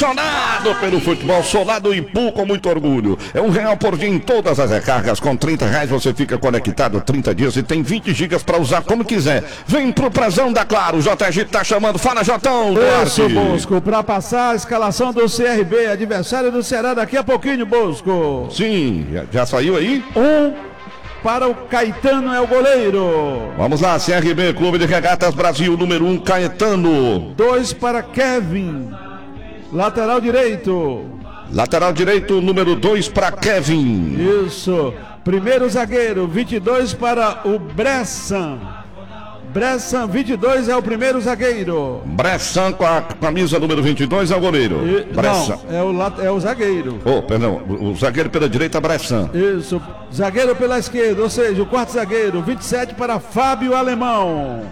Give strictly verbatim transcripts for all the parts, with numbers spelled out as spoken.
Apaixonado pelo futebol, Solado Ipu com muito orgulho. É um real por dia em todas as recargas. Com trinta reais você fica conectado trinta dias e tem vinte gigas para usar como quiser. Vem pro Prezão da Claro. O J G tá chamando. Fala, Jotão. Isso, Bosco, para passar a escalação do C R B, adversário do Ceará daqui a pouquinho, Bosco. Sim, já, já saiu aí? Um para o Caetano, é o goleiro. Vamos lá, C R B, Clube de Regatas Brasil, número um, Caetano. Dois para Kevin, lateral direito. Lateral direito, número dois para Kevin. Isso. Primeiro zagueiro, vinte e dois para o Bressan. Bressan, vinte e dois, é o primeiro zagueiro. Bressan com a camisa número vinte e dois é o goleiro. E, Bressan. Não, é o, lat, é o zagueiro. Oh, perdão, o zagueiro pela direita, Bressan. Isso. Zagueiro pela esquerda, ou seja, o quarto zagueiro, vinte e sete para Fábio Alemão.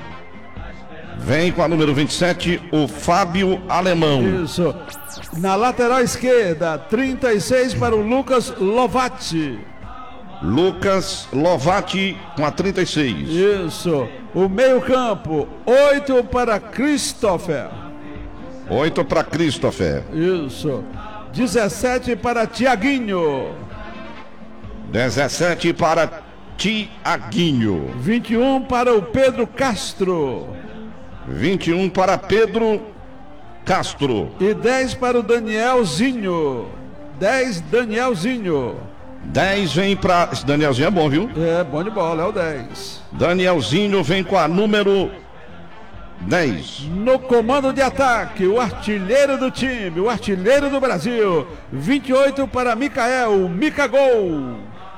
Vem com a número vinte e sete, o Fábio Alemão. Isso. Na lateral esquerda, trinta e seis para o Lucas Lovati. Lucas Lovati com a trinta e seis. Isso. O meio-campo, oito para Christopher. oito para Christopher. Isso. dezessete para Tiaguinho. dezessete para Tiaguinho. vinte e um para o Pedro Castro. vinte e um para Pedro Castro. E dez para o Danielzinho. dez, Danielzinho. dez vem para... Esse Danielzinho é bom, viu? É, bom de bola, é o dez. Danielzinho vem com a número dez. No comando de ataque, o artilheiro do time, o artilheiro do Brasil. vinte e oito para Micael, Micagol.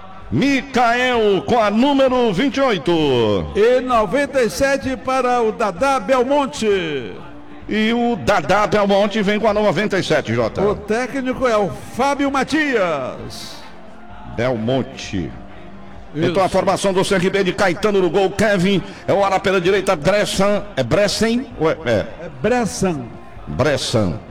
Micael com a número vinte e oito. E noventa e sete para o Dadá Belmonte. E o Dadá Belmonte vem com a noventa e sete, Jota. O técnico é o Fábio Matias. Belmonte. Isso. Então a formação do C R B de Caetano no gol, Kevin. É o ala pela direita, Bressan. É Bressan? Ou é? É. É Bressan. Bressan.